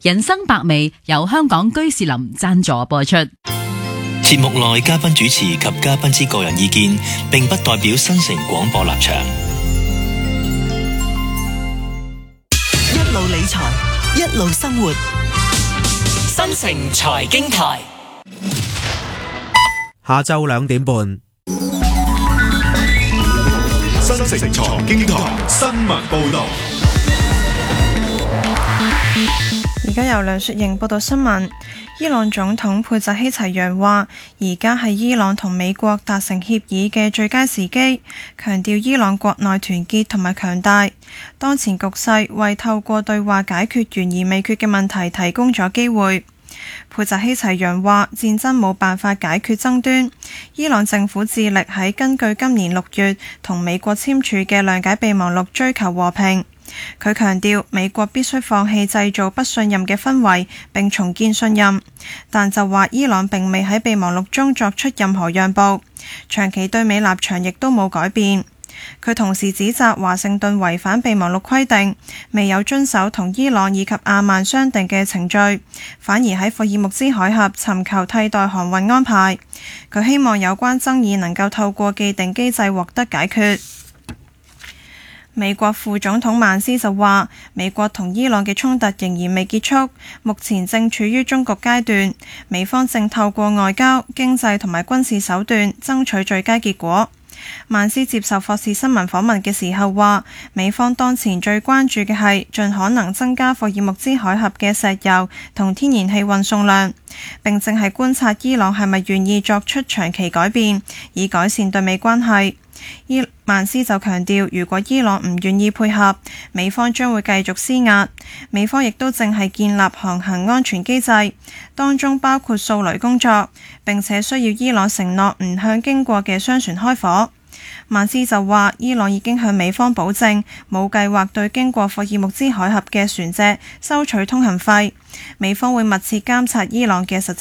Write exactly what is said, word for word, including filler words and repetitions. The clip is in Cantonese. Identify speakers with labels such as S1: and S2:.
S1: 人生百味由香港居士林贊助播出。
S2: 節目內嘉賓主持及嘉賓之個人意見，並不代表新城廣播立場。
S3: 一路理財，一路生活。
S4: 新城財經台，
S5: 下晝兩點半。
S6: 新城財經台新聞報道。
S7: 而家由梁雪瑩報道新聞。伊朗總統佩扎希齊揚話，而家係伊朗同美國達成協議嘅最佳時機，強調伊朗國內團結同埋強大。當前局勢為透過對話解決懸而未決嘅問題提供咗機會。佩扎希齊揚話，戰爭冇辦法解決爭端，伊朗政府致力喺根據今年六月同美國簽署嘅諒解備忘錄追求和平。佢強調美國必須放棄製造不信任嘅氛圍並重建信任，但就話伊朗並未喺備忘錄中作出任何讓步，長期對美立場亦都冇改變。佢同時指責華盛頓違反備忘錄規定，未有遵守同伊朗以及阿曼商定嘅程序，反而喺霍爾木茲海峽尋求替代航運安排。佢希望有關爭議能夠透過既定機制獲得解決。美國副總統曼斯就話，美國同伊朗嘅衝突仍然未結束，目前正處於終局階段，美方正透過外交、經濟同埋軍事手段爭取最佳結果。曼斯接受霍士新聞訪問嘅時候話，美方當前最關注嘅係盡可能增加霍爾木茲海峽嘅石油同天然氣運送量，並正係觀察伊朗係咪願意作出長期改變，以改善對美關係。伊曼斯就強調，如果伊朗唔願意配合，美方將會繼續施壓。美方亦都正係建立航行安全機制，當中包括掃雷工作，並且需要伊朗承諾唔向經過嘅商船開火。曼斯就話，伊朗已經向美方保證冇計劃對經過霍爾木茲海峽嘅船隻收取通行費，美方會密切監察伊朗嘅實際